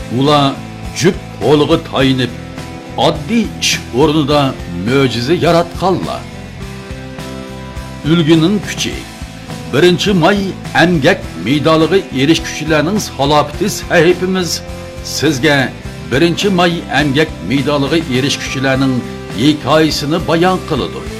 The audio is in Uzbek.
Ular jup qo'liga tayinib, oddiy ish o'rnida mo'jiza yaratganlar. Ulgining kuchi 1-may emgak medaliga erishuvchilarning salohiyati sahifamiz sizga 1-may emgak medaliga erishuvchilarning hikoyasini bayon qiladi.